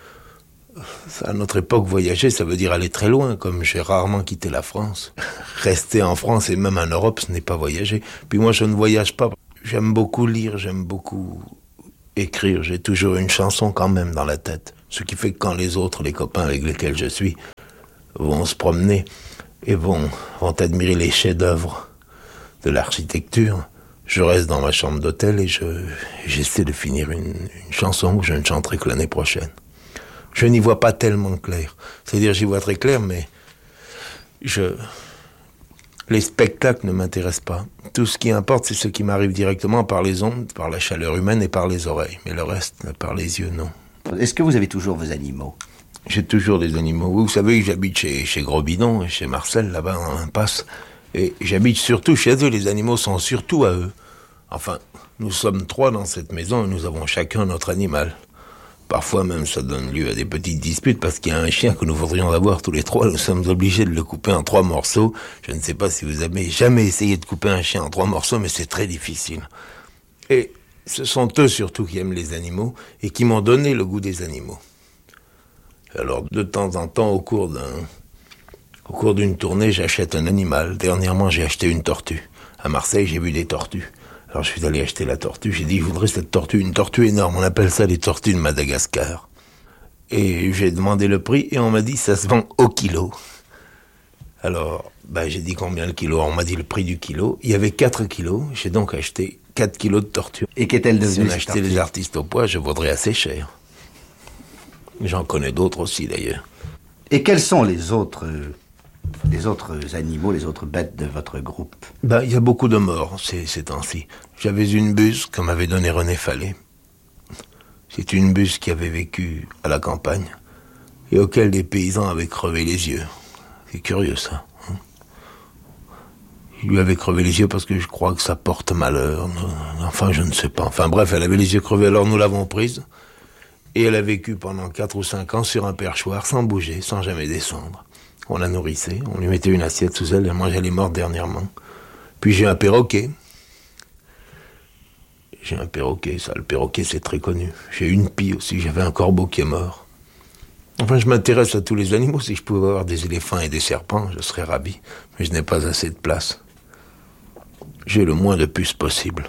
à notre époque, voyager, ça veut dire aller très loin, comme j'ai rarement quitté la France. Rester en France et même en Europe, ce n'est pas voyager. Puis moi, je ne voyage pas. J'aime beaucoup lire, j'aime beaucoup écrire. J'ai toujours une chanson quand même dans la tête. Ce qui fait que quand les autres, les copains avec lesquels je suis, vont se promener et vont, vont admirer les chefs-d'œuvre de l'architecture, je reste dans ma chambre d'hôtel et je, j'essaie de finir une, une chanson que je ne chanterai que l'année prochaine. Je n'y vois pas tellement clair. C'est-à-dire, j'y vois très clair, mais je... les spectacles ne m'intéressent pas. Tout ce qui importe, c'est ce qui m'arrive directement par les ondes, par la chaleur humaine et par les oreilles. Mais le reste, par les yeux, non. Est-ce que vous avez toujours vos animaux? J'ai toujours des animaux. Vous savez, j'habite chez, chez Gros Bidon, chez Marcel, là-bas, en impasse. Et j'habite surtout chez eux. Les animaux sont surtout à eux. Enfin, nous sommes trois dans cette maison et nous avons chacun notre animal. Parfois même, ça donne lieu à des petites disputes parce qu'il y a un chien que nous voudrions avoir tous les trois. Nous sommes obligés de le couper en trois morceaux. Je ne sais pas si vous avez jamais essayé de couper un chien en trois morceaux, mais c'est très difficile. Et ce sont eux surtout qui aiment les animaux et qui m'ont donné le goût des animaux. Alors, de temps en temps, au cours d'un, au cours d'une tournée, j'achète un animal. Dernièrement, j'ai acheté une tortue. À Marseille, j'ai vu des tortues. Alors je suis allé acheter la tortue, j'ai dit je voudrais cette tortue, une tortue énorme, on appelle ça les tortues de Madagascar. Et j'ai demandé le prix et on m'a dit ça se vend au kilo. Alors bah, j'ai dit combien le kilo, on m'a dit le prix du kilo, il y avait quatre kilos, j'ai donc acheté quatre kilos de tortue. Et qu'est-elle devenue? Si on achetait les artistes au poids, je vaudrais assez cher. J'en connais d'autres aussi d'ailleurs. Et quels sont les autres... les autres animaux, les autres bêtes de votre groupe? Ben, il y a beaucoup de morts ces, ces temps-ci. J'avais une buse que m'avait donnée René Fallet. C'est une buse qui avait vécu à la campagne et auquel les paysans avaient crevé les yeux. C'est curieux ça. Hein? Ils lui avaient crevé les yeux parce que je crois que ça porte malheur. Enfin, je ne sais pas. Enfin bref, elle avait les yeux crevés, alors nous l'avons prise. Et elle a vécu pendant quatre ou cinq ans sur un perchoir, sans bouger, sans jamais descendre. On la nourrissait, on lui mettait une assiette sous elle, elle mangeait les morts dernièrement. Puis j'ai un perroquet. J'ai un perroquet, ça, le perroquet c'est très connu. J'ai une pie aussi, j'avais un corbeau qui est mort. Enfin, je m'intéresse à tous les animaux. Si je pouvais avoir des éléphants et des serpents, je serais ravi. Mais je n'ai pas assez de place. J'ai le moins de puces possible.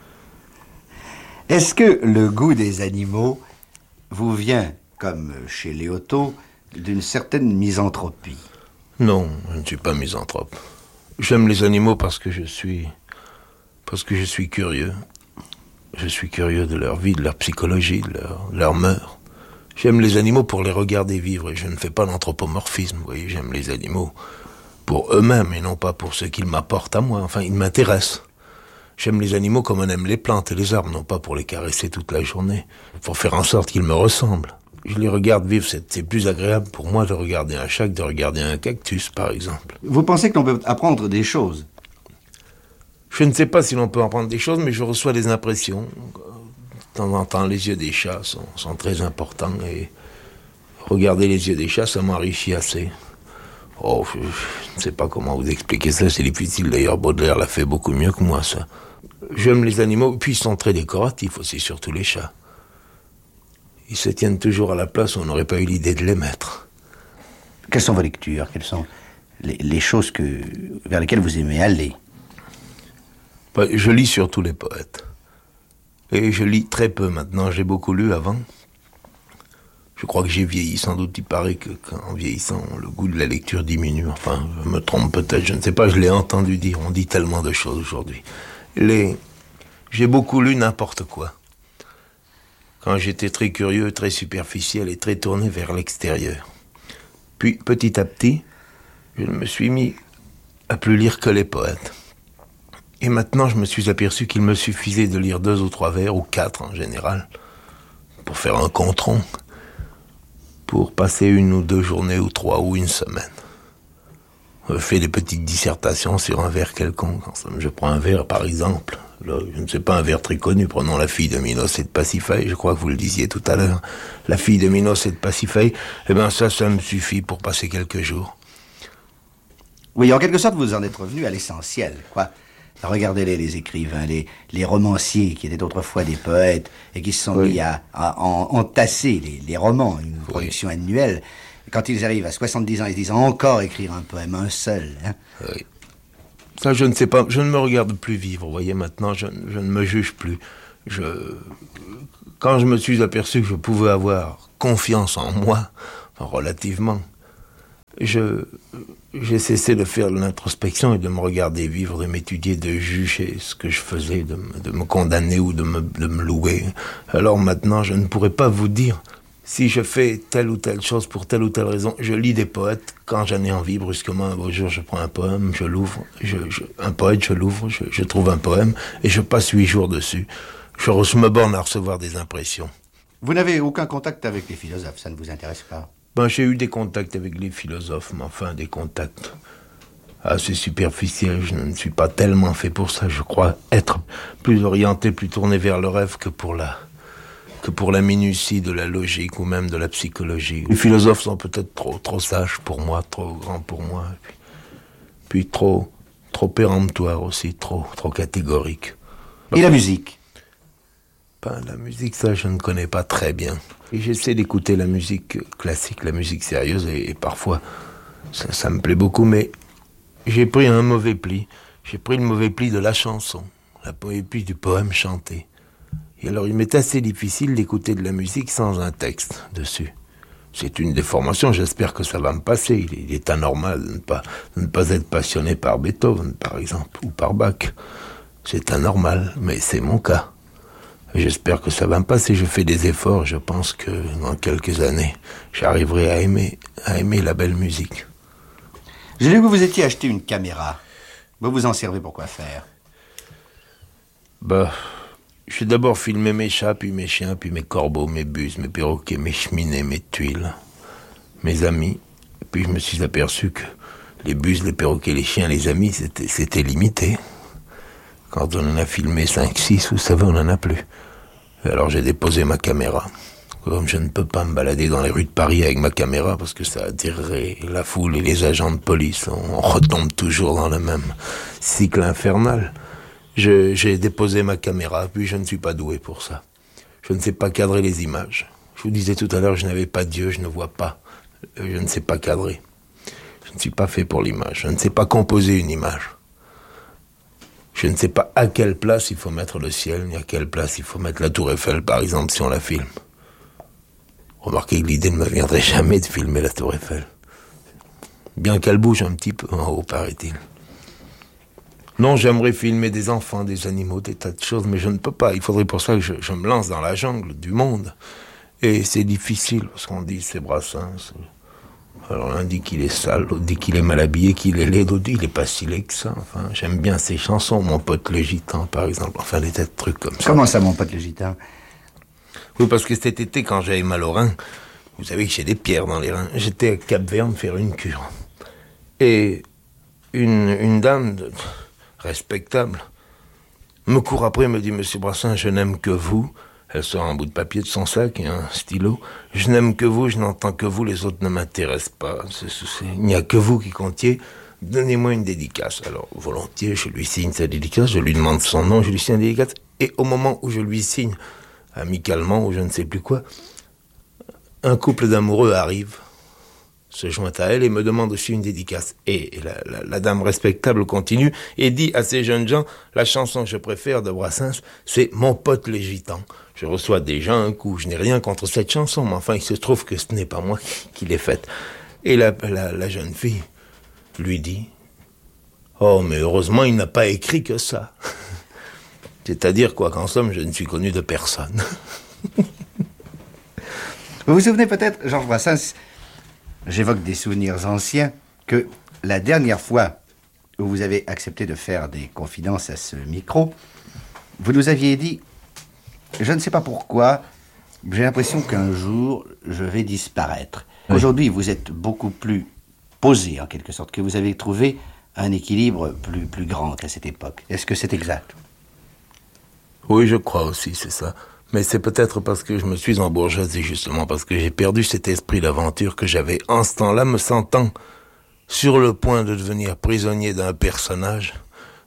Est-ce que le goût des animaux vous vient, comme chez Léoto, d'une certaine misanthropie? Non, je ne suis pas misanthrope. J'aime les animaux parce que je suis... parce que je suis curieux. Je suis curieux de leur vie, de leur psychologie, de leur, de leur mœurs. J'aime les animaux pour les regarder vivre et je ne fais pas l'anthropomorphisme, vous voyez, j'aime les animaux pour eux-mêmes et non pas pour ce qu'ils m'apportent à moi. Enfin, ils m'intéressent. J'aime les animaux comme on aime les plantes et les arbres, non pas pour les caresser toute la journée, pour faire en sorte qu'ils me ressemblent. Je les regarde vivre, c'est, c'est plus agréable pour moi de regarder un chat que de regarder un cactus, par exemple. Vous pensez que l'on peut apprendre des choses? Je ne sais pas si l'on peut apprendre des choses, mais je reçois des impressions. De temps en temps, les yeux des chats sont, sont très importants et regarder les yeux des chats, ça m'enrichit assez. Oh, je, je ne sais pas comment vous expliquer ça, c'est difficile. D'ailleurs, Baudelaire l'a fait beaucoup mieux que moi, ça. J'aime les animaux, puis ils sont très décoratifs aussi, surtout les chats. Ils se tiennent toujours à la place où on n'aurait pas eu l'idée de les mettre. Quelles sont vos lectures? Quelles sont les, les choses que, vers lesquelles vous aimez aller? Ben, je lis surtout les poètes. Et je lis très peu maintenant, j'ai beaucoup lu avant. Je crois que j'ai vieilli, sans doute il paraît qu'en vieillissant, le goût de la lecture diminue. Enfin, je me trompe peut-être, je ne sais pas, je l'ai entendu dire, on dit tellement de choses aujourd'hui. Les... J'ai beaucoup lu n'importe quoi. Quand j'étais très curieux, très superficiel et très tourné vers l'extérieur. Puis, petit à petit, je me suis mis à plus lire que les poètes. Et maintenant, je me suis aperçu qu'il me suffisait de lire deux ou trois vers, ou quatre en général, pour faire un contron, pour passer une ou deux journées, ou trois, ou une semaine. Je fais des petites dissertations sur un vers quelconque. Je prends un vers, par exemple, là, je ne sais pas, un vers très connu, prenons La fille de Minos et de Pasiphae, je crois que vous le disiez tout à l'heure. La fille de Minos et de Pasiphae, eh bien ça, ça me suffit pour passer quelques jours. Oui, en quelque sorte, vous en êtes revenu à l'essentiel, quoi. Regardez-les, les écrivains, les, les romanciers qui étaient autrefois des poètes et qui se sont oui. mis à, à, en, entasser les, les romans, une oui. production annuelle. Quand ils arrivent à soixante-dix ans, ils se disent encore écrire un poème, un seul. Hein. Oui. Ça, je ne sais pas, je ne me regarde plus vivre, vous voyez, maintenant, je, je ne me juge plus. Je, quand je me suis aperçu que je pouvais avoir confiance en moi, enfin, relativement, je, j'ai cessé de faire de l'introspection et de me regarder vivre, de m'étudier, de juger ce que je faisais, de, de me condamner ou de me, de me louer. Alors maintenant, je ne pourrais pas vous dire si je fais telle ou telle chose pour telle ou telle raison. Je lis des poètes, quand j'en ai envie, brusquement, un beau jour, je prends un poème, je l'ouvre, je, je, un poète, je l'ouvre, je, je trouve un poème, et je passe huit jours dessus. Je, je me borne à recevoir des impressions. Vous n'avez aucun contact avec les philosophes, ça ne vous intéresse pas? Ben, j'ai eu des contacts avec les philosophes, mais enfin, des contacts assez superficiels. Je ne suis pas tellement fait pour ça. Je crois être plus orienté, plus tourné vers le rêve que pour la... que pour la minutie de la logique ou même de la psychologie. Les philosophes sont peut-être trop, trop sages pour moi, trop grands pour moi, et puis, puis trop, trop péremptoires aussi, trop, trop catégoriques. Et la musique? Ben, la musique, ça, je ne connais pas très bien. Et j'essaie d'écouter la musique classique, la musique sérieuse, et, et parfois, ça, ça me plaît beaucoup, mais j'ai pris un mauvais pli. J'ai pris le mauvais pli de la chanson, le mauvais pli du poème chanté. Et alors, il m'est assez difficile d'écouter de la musique sans un texte dessus. C'est une déformation, j'espère que ça va me passer. Il est, il est anormal de ne, pas, de ne pas être passionné par Beethoven, par exemple, ou par Bach. C'est anormal, mais c'est mon cas. Et j'espère que ça va me passer. Je fais des efforts, je pense que dans quelques années, j'arriverai à aimer, à aimer la belle musique. J'ai lu que vous vous étiez acheté une caméra. Vous vous en servez pour quoi faire? Bah... J'ai d'abord filmé mes chats, puis mes chiens, puis mes corbeaux, mes buses, mes perroquets, mes cheminées, mes tuiles, mes amis. Et puis je me suis aperçu que les buses, les perroquets, les chiens, les amis, c'était, c'était limité. Quand on en a filmé cinq, six, vous savez, on n'en a plus. Et alors j'ai déposé ma caméra. Comme je ne peux pas me balader dans les rues de Paris avec ma caméra, parce que ça attirerait la foule et les agents de police. On retombe toujours dans le même cycle infernal. Je, j'ai déposé ma caméra, puis je ne suis pas doué pour ça. Je ne sais pas cadrer les images. Je vous disais tout à l'heure, je n'avais pas d'yeux, je ne vois pas. Je ne sais pas cadrer. Je ne suis pas fait pour l'image. Je ne sais pas composer une image. Je ne sais pas à quelle place il faut mettre le ciel, ni à quelle place il faut mettre la tour Eiffel, par exemple, si on la filme. Remarquez que l'idée ne me viendrait jamais de filmer la tour Eiffel. Bien qu'elle bouge un petit peu en haut, paraît-il. Non, j'aimerais filmer des enfants, des animaux, des tas de choses, mais je ne peux pas. Il faudrait pour ça que je, je me lance dans la jungle du monde. Et c'est difficile, parce qu'on dit c'est Brassens. Alors l'un dit qu'il est sale, l'autre dit qu'il est mal habillé, qu'il est laid, l'autre dit qu'il est pas si laid que ça. Enfin, j'aime bien ces chansons, Mon pote le gitan, par exemple. Enfin, des tas de trucs comme ça. Comment ça, Mon pote le gitan? Oui, parce que cet été, quand j'avais mal aux reins, vous savez que j'ai des pierres dans les reins, j'étais à Cap-Verne faire une cure. Et une, une dame... De, respectable, me court après et me dit « Monsieur Brassens, je n'aime que vous ». Elle sort un bout de papier de son sac et un stylo. « Je n'aime que vous, je n'entends que vous, les autres ne m'intéressent pas. C'est, c'est, il n'y a que vous qui comptiez. Donnez-moi une dédicace. » Alors, volontiers, je lui signe sa dédicace, je lui demande son nom, je lui signe la dédicace. Et au moment où je lui signe, amicalement, ou je ne sais plus quoi, un couple d'amoureux arrive, se joint à elle et me demande aussi une dédicace. Et la, la, la dame respectable continue et dit à ces jeunes gens, la chanson que je préfère de Brassens, c'est Mon pote les gitans. Je reçois déjà un coup, je n'ai rien contre cette chanson, mais enfin il se trouve que ce n'est pas moi qui l'ai faite. Et la, la, la jeune fille lui dit, oh mais heureusement il n'a pas écrit que ça. C'est-à-dire quoi qu'en somme je ne suis connu de personne. Vous vous souvenez peut-être, Georges Brassens, j'évoque des souvenirs anciens, que la dernière fois où vous avez accepté de faire des confidences à ce micro, vous nous aviez dit, je ne sais pas pourquoi, j'ai l'impression qu'un jour, je vais disparaître. Oui. Aujourd'hui, vous êtes beaucoup plus posé, en quelque sorte, que vous avez trouvé un équilibre plus, plus grand qu'à cette époque. Est-ce que c'est exact? Oui, je crois aussi, c'est ça. Mais c'est peut-être parce que je me suis embourgeoisé, justement, parce que j'ai perdu cet esprit d'aventure que j'avais en ce temps-là, me sentant sur le point de devenir prisonnier d'un personnage,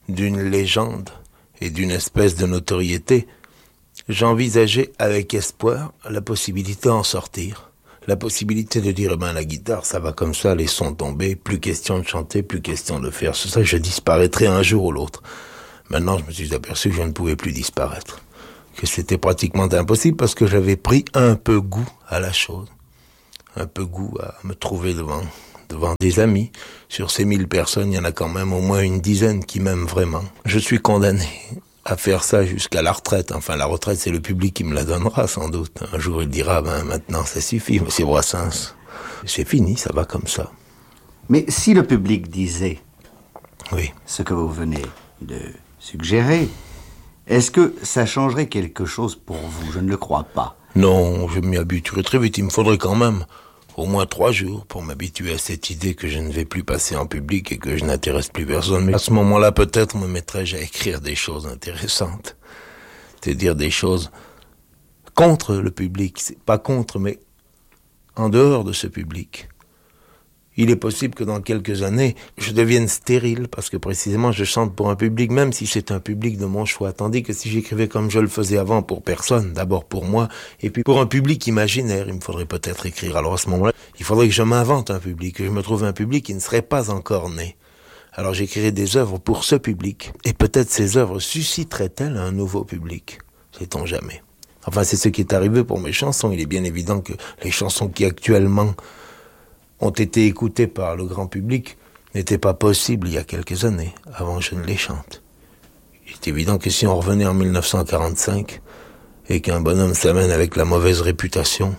d'une légende et d'une espèce de notoriété, j'envisageais avec espoir la possibilité d'en sortir. La possibilité de dire, eh ben, la guitare, ça va comme ça, les sons tombés, plus question de chanter, plus question de faire ça, je disparaîtrai un jour ou l'autre. Maintenant, je me suis aperçu que je ne pouvais plus disparaître. Que c'était pratiquement impossible parce que j'avais pris un peu goût à la chose. Un peu goût à me trouver devant, devant des amis. Sur ces mille personnes, il y en a quand même au moins une dizaine qui m'aiment vraiment. Je suis condamné à faire ça jusqu'à la retraite. Enfin, la retraite, c'est le public qui me la donnera, sans doute. Un jour, il dira, ben, maintenant, ça suffit, monsieur Brassens. C'est fini, ça va comme ça. Mais si le public disait oui. ce que vous venez de suggérer, est-ce que ça changerait quelque chose pour vous? Je ne le crois pas. Non, je m'y habituerai très vite. Il me faudrait quand même au moins trois jours pour m'habituer à cette idée que je ne vais plus passer en public et que je n'intéresse plus personne. Mais à ce moment-là, peut-être me mettrais-je à écrire des choses intéressantes. C'est-à-dire des choses contre le public. C'est pas contre, mais en dehors de ce public. Il est possible que dans quelques années, je devienne stérile parce que précisément je chante pour un public, même si c'est un public de mon choix. Tandis que si j'écrivais comme je le faisais avant pour personne, d'abord pour moi, et puis pour un public imaginaire, il me faudrait peut-être écrire. Alors à ce moment-là, il faudrait que je m'invente un public, que je me trouve un public qui ne serait pas encore né. Alors j'écrirais des œuvres pour ce public. Et peut-être ces œuvres susciteraient-elles un nouveau public. Sait-on jamais. Enfin, c'est ce qui est arrivé pour mes chansons. Il est bien évident que les chansons qui actuellement ont été écoutées par le grand public n'étaient pas possibles il y a quelques années. Avant, je ne les chante. Il est évident que si on revenait en mille neuf cent quarante-cinq et qu'un bonhomme s'amène avec la mauvaise réputation,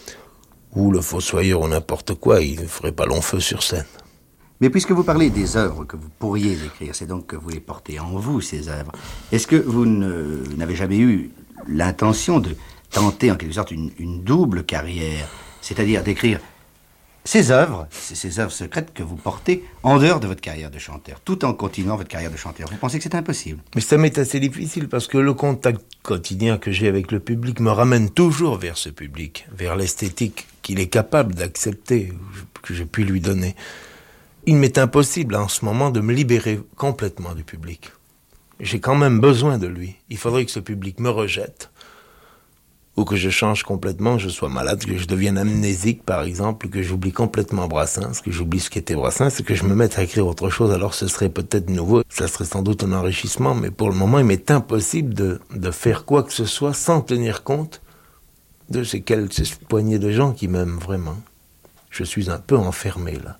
ou le fossoyeur ou n'importe quoi, il ne ferait pas long feu sur scène. Mais puisque vous parlez des œuvres que vous pourriez écrire, c'est donc que vous les portez en vous, ces œuvres. Est-ce que vous ne, n'avez jamais eu l'intention de tenter en quelque sorte une, une double carrière, c'est-à-dire d'écrire ces œuvres, ces œuvres secrètes que vous portez en dehors de votre carrière de chanteur, tout en continuant votre carrière de chanteur? Vous pensez que c'est impossible? Mais ça m'est assez difficile parce que le contact quotidien que j'ai avec le public me ramène toujours vers ce public, vers l'esthétique qu'il est capable d'accepter, que je puis lui donner. Il m'est impossible en ce moment de me libérer complètement du public. J'ai quand même besoin de lui. Il faudrait que ce public me rejette, ou que je change complètement, que je sois malade, que je devienne amnésique par exemple, que j'oublie complètement Brassens, que j'oublie ce qu'était Brassens, et que je me mette à écrire autre chose. Alors ce serait peut-être nouveau, ça serait sans doute un enrichissement, mais pour le moment il m'est impossible de, de faire quoi que ce soit sans tenir compte de ces, quelques, ces poignées de gens qui m'aiment vraiment. Je suis un peu enfermé là.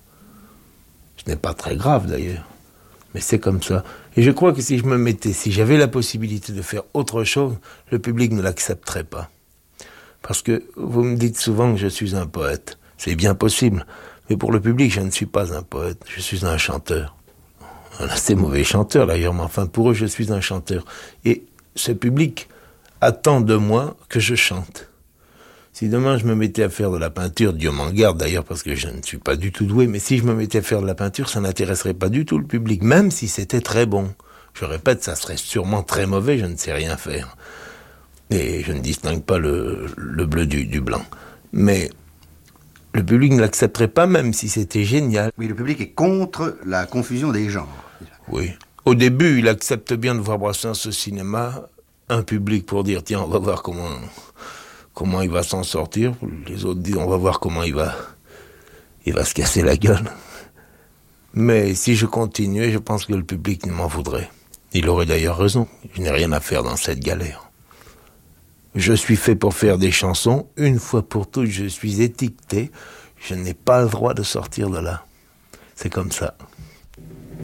Ce n'est pas très grave d'ailleurs, mais c'est comme ça. Et je crois que si je me mettais, si j'avais la possibilité de faire autre chose, le public ne l'accepterait pas. Parce que vous me dites souvent que je suis un poète. C'est bien possible. Mais pour le public, je ne suis pas un poète. Je suis un chanteur. Un assez mauvais chanteur d'ailleurs, mais enfin pour eux, je suis un chanteur. Et ce public attend de moi que je chante. Si demain je me mettais à faire de la peinture, Dieu m'en garde d'ailleurs parce que je ne suis pas du tout doué, mais si je me mettais à faire de la peinture, ça n'intéresserait pas du tout le public, même si c'était très bon. Je répète, ça serait sûrement très mauvais, je ne sais rien faire. Et je ne distingue pas le, le bleu du, du blanc. Mais le public ne l'accepterait pas même si c'était génial. Oui, le public est contre la confusion des genres. Oui. Au début, il accepte bien de voir Brassens au cinéma, un public pour dire, tiens, on va voir comment, comment il va s'en sortir. Les autres disent, on va voir comment il va, il va se casser la gueule. Mais si je continuais, je pense que le public m'en voudrait. Il aurait d'ailleurs raison. Je n'ai rien à faire dans cette galère. Je suis fait pour faire des chansons. Une fois pour toutes, je suis étiqueté. Je n'ai pas le droit de sortir de là. C'est comme ça.